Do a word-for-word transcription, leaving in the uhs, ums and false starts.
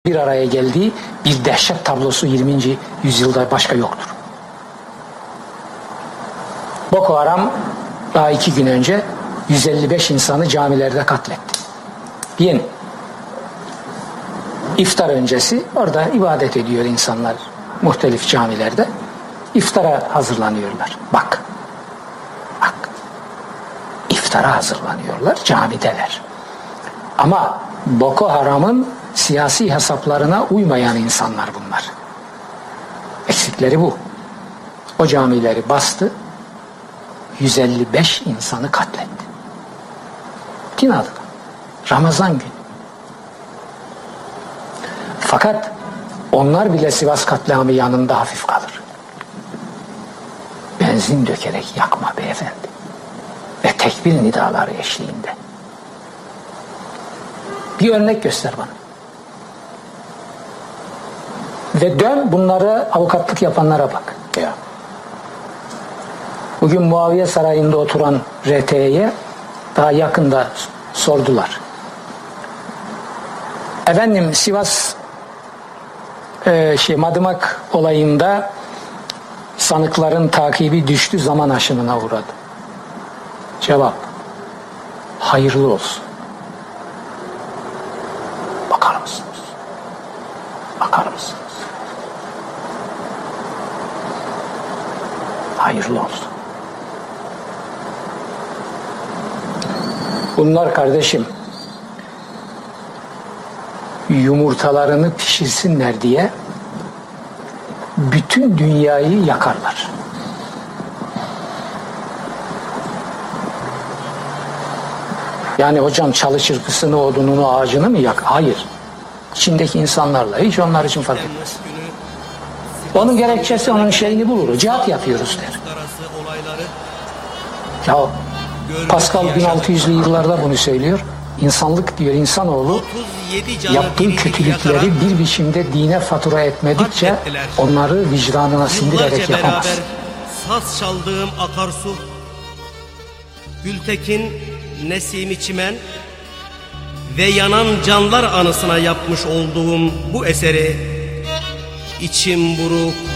bir araya geldiği bir dehşet tablosu yirminci yüzyılda başka yoktur. Boko Haram daha iki gün önce yüz elli beş insanı camilerde katletti. Yeni. İftar öncesi orada ibadet ediyor insanlar muhtelif camilerde. İftara hazırlanıyorlar. Bak. Bak. İftara hazırlanıyorlar. Camideler. Ama Boko Haram'ın siyasi hesaplarına uymayan insanlar bunlar. Eksikleri bu. O camileri bastı. yüz elli beş insanı katletti. Din adına. Ramazan günü. Fakat onlar bile Sivas katliamı yanında hafif kalır. Benzin dökerek yakma beyefendi. Ve tekbir nidaları eşliğinde. Bir örnek göster bana. Ve dön bunları avukatlık yapanlara bak. Ya. Bugün Muaviye Sarayı'nda oturan R T'ye daha yakında sordular. Efendim Sivas e, şey Madımak olayında sanıkların takibi düştü, zaman aşımına uğradı. Cevap: hayırlı olsun. Bakar mısınız? Bakar mısınız? Hayırlı olsun. Bunlar kardeşim yumurtalarını pişirsinler diye bütün dünyayı yakarlar. Yani hocam çalı çırpısını, odununu, ağacını mı yak? Hayır. İçindeki insanlarla hiç onlar için fark etmez. Onun gerekçesi onun şeyini bulur. Cihat yapıyoruz der. Ya Pascal bin altı yüzlü yıllarda bunu söylüyor. İnsanlık diyor, insanoğlu yaptığı kötülükleri bir biçimde dine fatura etmedikçe onları vicdanına sindirerek yapamaz. Saz çaldığım akarsu, Gültekin, Nesimi Çimen ve yanan canlar anısına yapmış olduğum bu eseri içim buruk,